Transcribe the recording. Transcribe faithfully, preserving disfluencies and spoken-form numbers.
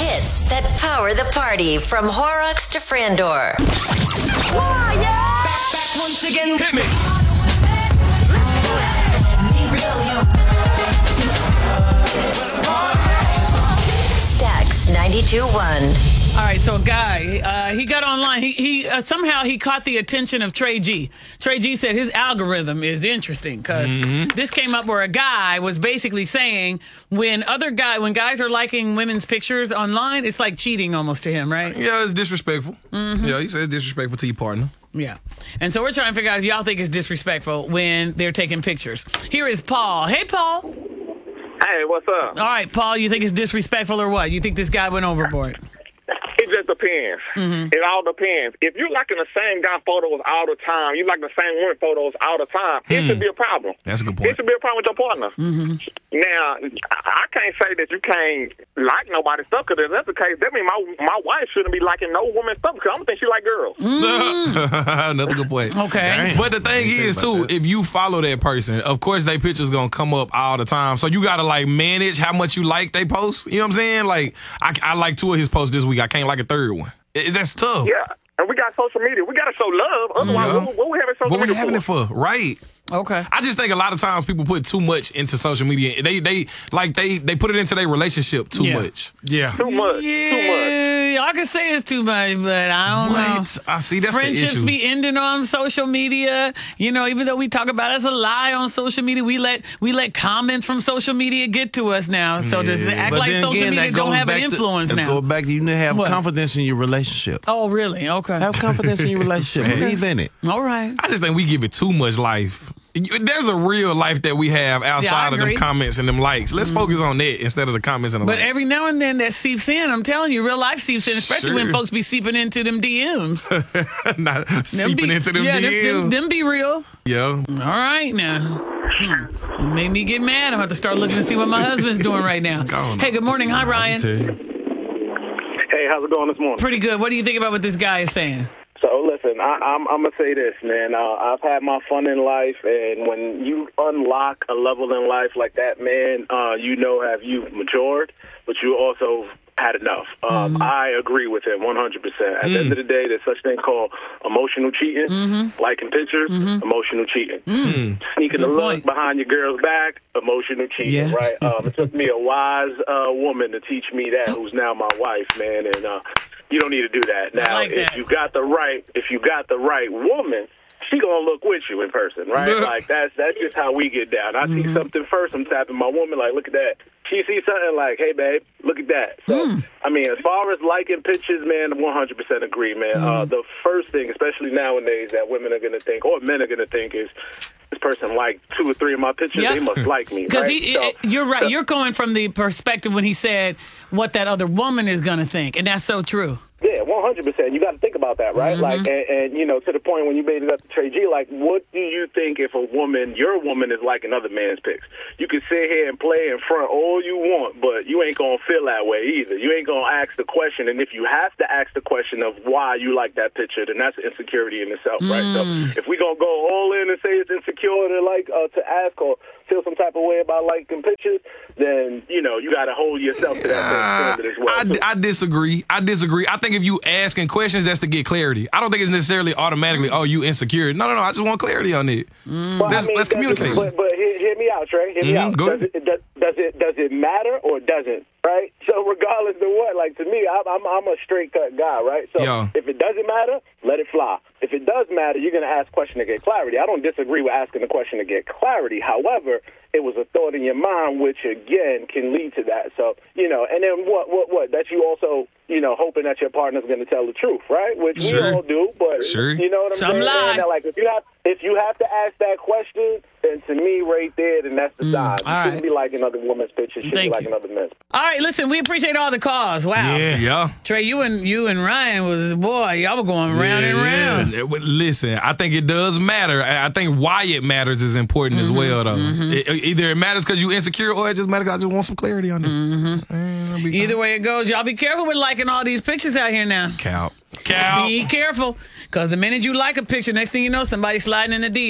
hits that power the party from Horrocks to Frandor. Oh, yeah! Back, back once again. Hit me. Stax ninety-two point one. All right, so a guy, uh, he got online. He he uh, somehow he caught the attention of Trey G. Trey G said his algorithm is interesting because mm-hmm. this came up where a guy was basically saying when other guy when guys are liking women's pictures online, it's like cheating almost to him, right? Yeah, it's disrespectful. Mm-hmm. Yeah, he says it's disrespectful to your partner. Yeah. And so we're trying to figure out if y'all think it's disrespectful when they're taking pictures. Here is Paul. Hey, Paul. Hey, what's up? All right, Paul, you think it's disrespectful or what? You think this guy went overboard? It just depends. Mm-hmm. It all depends. If you're liking the same guy photos all the time, you like the same woman photos all the time, mm. it should be a problem. That's a good point. It should be a problem with your partner. Mm-hmm. Now, I can't say that you can't like nobody's stuff, because if that's the case, that means my my wife shouldn't be liking no woman's stuff, because I don't think she like girls. Mm. Another good point. Okay. Damn. But the thing is, too, that. if you follow that person, of course, their picture's going to come up all the time. So you got to, like, manage how much you like they post. You know what I'm saying? Like, I, I like two of his posts this week. I can't like a third one. It, that's tough. Yeah. And we got social media. We got to show love. Otherwise, yeah. what, what we having social what media we having for? it for? Right. Okay. I just think a lot of times people put too much into social media. They they like they they put it into their relationship too yeah. much. Yeah. Too much. Yeah, too much. I can say it's too much, but I don't what? know. I see that's Friendships the issue. be ending on social media. You know, even though we talk about it as a lie on social media, we let we let comments from social media get to us now. So Yeah. just act But like then social again, media that don't goes have an back to- influence that now. Go back to you need to have What? confidence in your relationship. Oh, really? Okay. Have confidence in your relationship. Believe in it. All right. I just think we give it too much life. There's a real life that we have outside Yeah, of them comments and them likes. Let's mm. focus on that instead of the comments and the But likes. every now and then that seeps in. I'm telling you, real life seeps in, especially Sure. when folks be seeping into them D Ms. Not Them seeping be, into them yeah, D Ms. them, them, them be real. Yeah. All right, now. Hmm. It made me get mad. I'm going to have to start looking to see what my husband's doing right now. Hey, good morning. Hi, Ryan. Hey, how's it going this morning? Pretty good. What do you think about what this guy is saying? So listen, I, I'm, I'm gonna say this, man. Uh, I've had my fun in life, and when you unlock a level in life like that, man, uh, you know, have you matured, but you also had enough. Um, mm-hmm. I agree with him one hundred percent. At mm. the end of the day, there's such thing called emotional cheating, mm-hmm. liking pictures, mm-hmm. emotional cheating, mm. sneaking Good a look point. behind your girl's back, emotional cheating. Yeah. Right? Um, it took me a wise uh, woman to teach me that, who's now my wife, man, and. Uh, You don't need to do that. Now, like if that. you got the right, if you got the right woman, she gonna look with you in person, right? Like that's that's just how we get down. I mm-hmm. see something first, I'm tapping my woman, like, look at that. She sees something like, hey, babe, look at that. So, mm. I mean, as far as liking pictures, man, one hundred percent agree, man. Mm. Uh, the first thing, especially nowadays, that women are gonna think, or men are gonna think, is this person liked two or three of my pictures. Yep. They must like me, Because right? so, so, you're right. You're going from the perspective when he said what that other woman is gonna think, and that's so true. Yeah, one hundred percent. You got to think about that, right? Mm-hmm. Like, and, and, you know, to the point when you made it up to Trey G, like, what do you think if a woman, your woman, is like another man's pics? You can sit here and play in front all you want, but you ain't going to feel that way either. You ain't going to ask the question, and if you have to ask the question of why you like that picture, then that's insecurity in itself, mm. right? So if we going to go all in and say it's insecure to, like, uh, to ask or feel some type of way about liking pictures, then, you know, you got to hold yourself to that same standard as well. I, so, I disagree. I disagree. I think if you asking questions, that's to get clarity. I don't think it's necessarily automatically, oh, you insecure. No, no, no. I just want clarity on it. Mm. Well, let's I mean, let's communicate. But, but hear, hear me out, Trey. Hear me Mm-hmm. out. Go does, it, does, does it does it matter or doesn't? Right. So regardless of what, like to me, I'm I'm, I'm a straight cut guy, right? So yeah. if it doesn't matter, let it fly. If it does matter, you're going to ask question to get clarity. I don't disagree with asking the question to get clarity. However, it was a thought in your mind, which again can lead to that. So you know, and then what what what? That you also. You know, hoping that your partner's going to tell the truth, right? Which sure. we all do, but sure. you know what I'm Some saying? lie. And, like if you have if you have to ask that question, then to me, right there, then that's the Mm, sign. You all shouldn't right. be like another woman's picture. Should Thank be like you. another man's. All right, listen, we appreciate all the calls. Wow. Yeah. yeah. Trey, you and you and Ryan was, boy, y'all were going round yeah, and round. Yeah. Listen, I think it does matter. I think why it matters is important mm-hmm, as well, though. Mm-hmm. It, either it matters because you're insecure or it just matters because I just want some clarity on it. Mm-hmm. Man, Either way it goes, y'all be careful with liking all these pictures out here now. Cow. Cow. Be careful, because the minute you like a picture, next thing you know, somebody's sliding in the D M.